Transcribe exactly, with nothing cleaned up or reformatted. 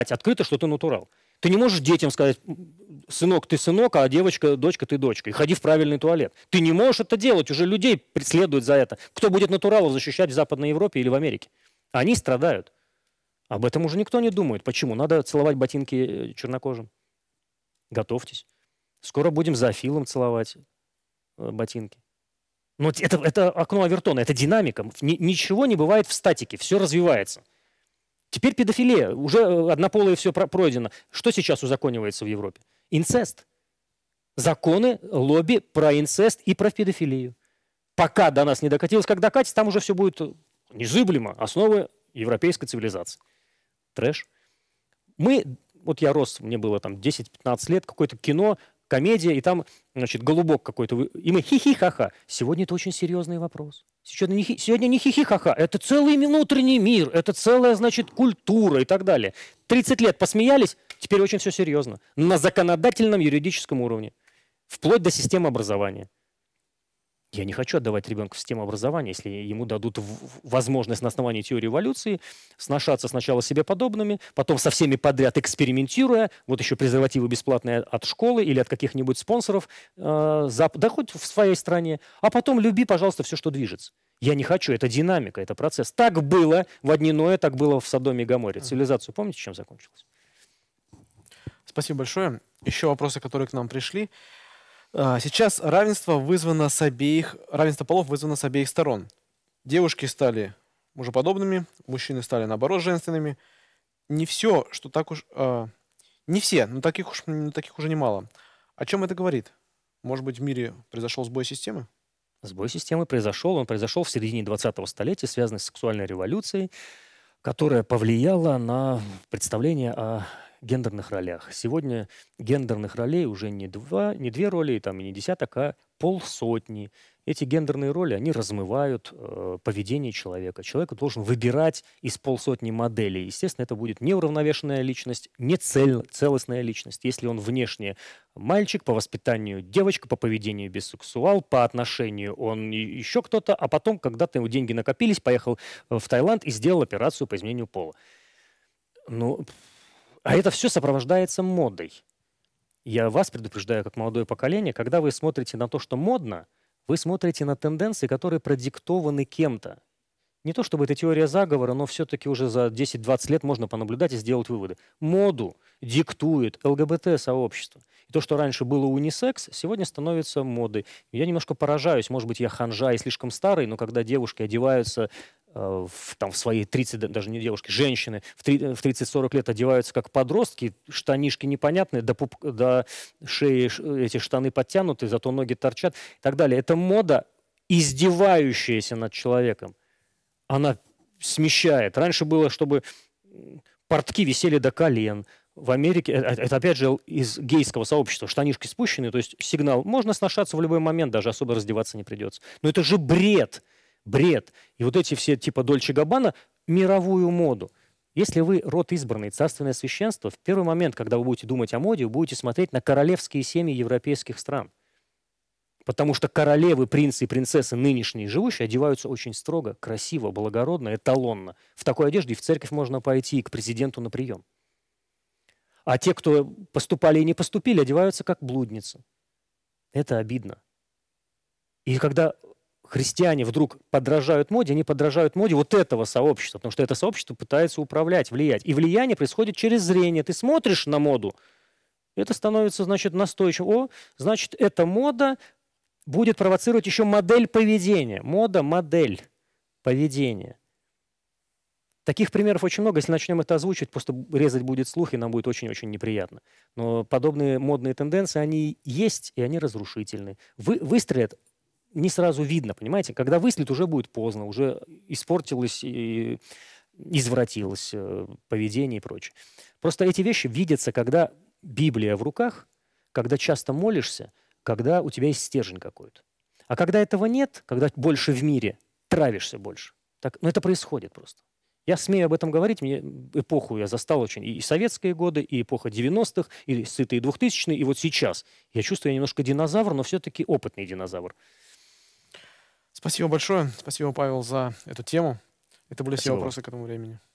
открыто, что ты натурал. Ты не можешь детям сказать: сынок, ты сынок, а девочка, дочка, ты дочка. И ходи в правильный туалет. Ты не можешь это делать. Уже людей преследуют за это. Кто будет натуралов защищать в Западной Европе или в Америке? Они страдают. Об этом уже никто не думает. Почему? Надо целовать ботинки чернокожим. Готовьтесь. Скоро будем зоофилам целовать ботинки. Но это, это окно Авертона, это динамика. Ничего не бывает в статике, все развивается. Теперь педофилия. Уже однополые все пройдено. Что сейчас узаконивается в Европе? Инцест. Законы, лобби про инцест и про педофилию. Пока до нас не докатилось, как докатится, там уже все будет незыблемо. Основы европейской цивилизации. Трэш. Мы, вот я рос, мне было там десять-пятнадцать лет, какое-то кино, комедия, и там, значит, голубок какой-то. И мы хи-хи-ха-ха. Сегодня это очень серьезный вопрос. Сегодня не, хи, сегодня не хи-хи-ха-ха. Это целый внутренний мир, это целая, значит, культура и так далее. тридцать лет посмеялись, теперь очень все серьезно. На законодательном юридическом уровне. Вплоть до системы образования. Я не хочу отдавать ребенка в систему образования, если ему дадут возможность на основании теории эволюции сношаться сначала себе подобными, потом со всеми подряд экспериментируя, вот еще презервативы бесплатные от школы или от каких-нибудь спонсоров, э, да хоть в своей стране, а потом люби, пожалуйста, все, что движется. Я не хочу, это динамика, это процесс. Так было в одни Ноэ, так было в Содоме и Гоморе. Цивилизацию помните, чем закончилась? Спасибо большое. Еще вопросы, которые к нам пришли. Сейчас равенство вызвано с обеих, равенство полов вызвано с обеих сторон. Девушки стали мужеподобными, мужчины стали, наоборот, женственными. Не все, что так уж... Э, не все, но таких, уж, таких уже немало. О чем это говорит? Может быть, в мире произошел сбой системы? Сбой системы произошел. Он произошел в середине двадцатого столетия, связанный с сексуальной революцией, которая повлияла на представление о гендерных ролях. Сегодня гендерных ролей уже не, два, не две роли, там, и не десяток, а полсотни. Эти гендерные роли, они размывают э, поведение человека. Человек должен выбирать из полсотни моделей. Естественно, это будет неуравновешенная личность, не цель, целостная личность. Если он внешне мальчик, по воспитанию девочка, по поведению бисексуал, по отношению он еще кто-то, а потом, когда-то его деньги накопились, поехал в Таиланд и сделал операцию по изменению пола. Ну... А это все сопровождается модой. Я вас предупреждаю, как молодое поколение, когда вы смотрите на то, что модно, вы смотрите на тенденции, которые продиктованы кем-то. Не то чтобы это теория заговора, но все-таки уже за десять-двадцать лет можно понаблюдать и сделать выводы. Моду диктует ЛГБТ-сообщество. И то, что раньше было унисекс, сегодня становится модой. Я немножко поражаюсь, может быть, я ханжа и слишком старый, но когда девушки одеваются в, там, в свои тридцать, даже не девушки, женщины в тридцать-сорок лет одеваются как подростки, штанишки непонятные, до, пуп, до шеи эти штаны подтянуты, зато ноги торчат и так далее. Это мода, издевающаяся над человеком. Она смещает. Раньше было, чтобы портки висели до колен. В Америке, это опять же из гейского сообщества, штанишки спущены, то есть сигнал, можно сношаться в любой момент, даже особо раздеваться не придется. Но это же бред. Бред. И вот эти все типа Дольче Габбана мировую моду. Если вы род избранный, царственное священство, в первый момент, когда вы будете думать о моде, вы будете смотреть на королевские семьи европейских стран. Потому что королевы, принцы и принцессы нынешние живущие одеваются очень строго, красиво, благородно, эталонно. В такой одежде и в церковь можно пойти, и к президенту на прием. А те, кто поступали и не поступили, одеваются как блудницы. Это обидно. И когда христиане вдруг подражают моде, они подражают моде вот этого сообщества, потому что это сообщество пытается управлять, влиять. И влияние происходит через зрение. Ты смотришь на моду, это становится, значит, настойчиво. О, значит, эта мода будет провоцировать еще модель поведения. Мода – модель поведения. Таких примеров очень много. Если начнем это озвучивать, просто резать будет слух, и нам будет очень-очень неприятно. Но подобные модные тенденции, они есть, и они разрушительны. Вы, выстрелят, не сразу видно, понимаете? Когда выстрелит, уже будет поздно, уже испортилось и извратилось поведение и прочее. Просто эти вещи видятся, когда Библия в руках, когда часто молишься, когда у тебя есть стержень какой-то. А когда этого нет, когда больше в мире, травишься больше. Так, ну это происходит просто. Я смею об этом говорить, мне эпоху я застал очень, и советские годы, и эпоха девяностых, и сытые двухтысячные, и вот сейчас. Я чувствую, я немножко динозавр, но все-таки опытный динозавр. Спасибо большое. Спасибо, Павел, за эту тему. Это были Спасибо все вопросы вам. к этому времени.